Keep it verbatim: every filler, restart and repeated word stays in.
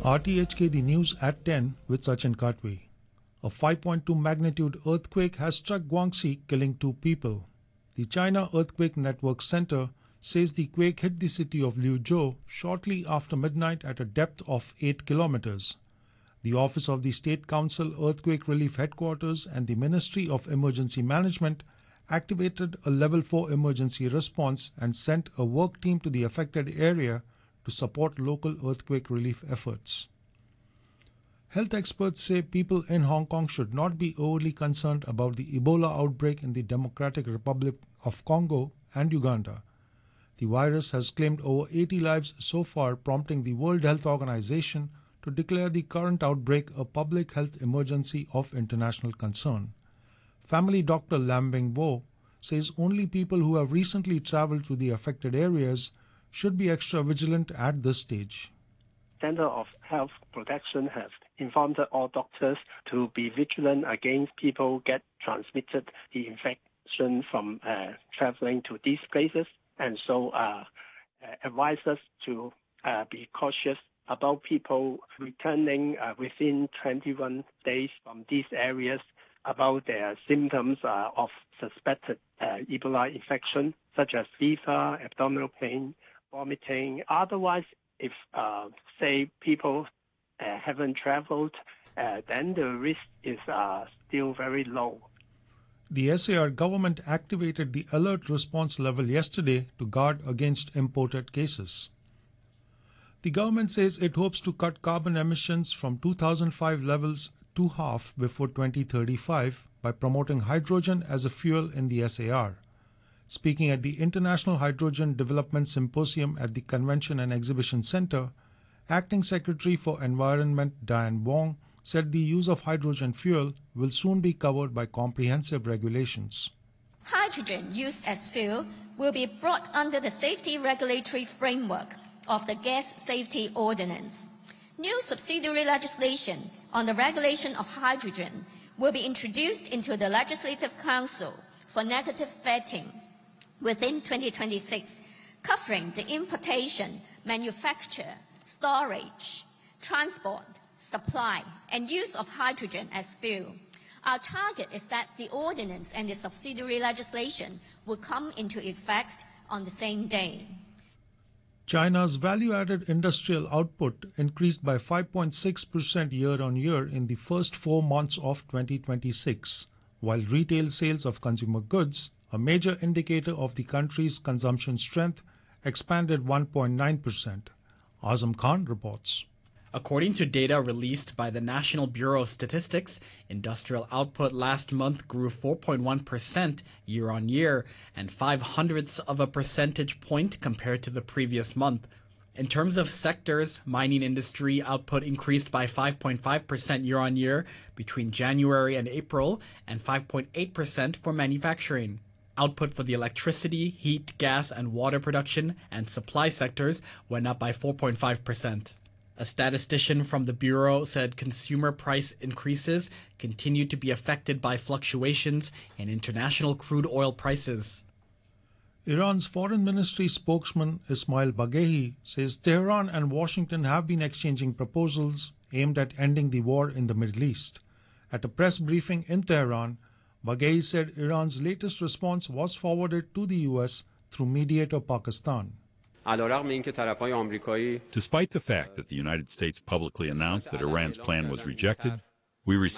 R T H K, the news at ten with Sachin Katwe. A five point two magnitude earthquake has struck Guangxi, killing two people. The China Earthquake Network Center says the quake hit the city of Liuzhou shortly after midnight at a depth of eight kilometers. The Office of the State Council Earthquake Relief Headquarters and the Ministry of Emergency Management activated a level four emergency response and sent a work team to the affected area to support local earthquake relief efforts. Health experts say people in Hong Kong should not be overly concerned about the Ebola outbreak in the Democratic Republic of Congo and Uganda. The virus has claimed over eighty lives so far, prompting the World Health Organization to declare the current outbreak a public health emergency of international concern. Family doctor Lam Wing Wo says only people who have recently traveled to the affected areas should be extra vigilant at this stage. Center of Health Protection has informed all doctors to be vigilant against people get transmitted the infection from uh, traveling to these places, and so uh, advise us to uh, be cautious about people returning uh, within twenty-one days from these areas about their symptoms uh, of suspected uh, Ebola infection, such as fever, abdominal pain, vomiting. Otherwise, if, uh, say, people uh, haven't traveled, uh, then the risk is uh, still very low. The S A R government activated the alert response level yesterday to guard against imported cases. The government says it hopes to cut carbon emissions from two thousand five levels to half before twenty thirty-five by promoting hydrogen as a fuel in the S A R. Speaking at the International Hydrogen Development Symposium at the Convention and Exhibition Center, Acting Secretary for Environment Diane Wong said the use of hydrogen fuel will soon be covered by comprehensive regulations. Hydrogen used as fuel will be brought under the safety regulatory framework of the Gas Safety Ordinance. New subsidiary legislation on the regulation of hydrogen will be introduced into the Legislative Council for negative vetting within twenty twenty-six, covering the importation, manufacture, storage, transport, supply, and use of hydrogen as fuel. Our target is that the ordinance and the subsidiary legislation will come into effect on the same day. China's value-added industrial output increased by five point six percent year-on-year in the first four months of twenty twenty-six, while retail sales of consumer goods, a major indicator of the country's consumption strength, expanded one point nine percent. Azam Khan reports. According to data released by the National Bureau of Statistics, industrial output last month grew four point one percent year-on-year and five hundredths of a percentage point compared to the previous month. In terms of sectors, mining industry output increased by five point five percent year-on-year between January and April and five point eight percent for manufacturing. Output for the electricity, heat, gas, and water production and supply sectors went up by four point five percent. A statistician from the Bureau said consumer price increases continue to be affected by fluctuations in international crude oil prices. Iran's foreign ministry spokesman Ismail Baghaei says Tehran and Washington have been exchanging proposals aimed at ending the war in the Middle East. At a press briefing in Tehran, Baghaei said Iran's latest response was forwarded to the U S through mediator Pakistan. Despite the fact that the United States publicly announced that Iran's plan was rejected, we received